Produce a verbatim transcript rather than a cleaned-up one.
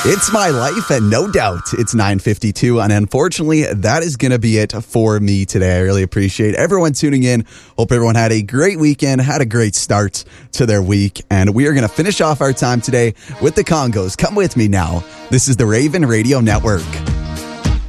It's my life, and no doubt it's nine fifty-two, and unfortunately, that is going to be it for me today. I really appreciate everyone tuning in. Hope everyone had a great weekend, had a great start to their week, and we are going to finish off our time today with the Congos. Come with me now. This is the Raven Radio Network.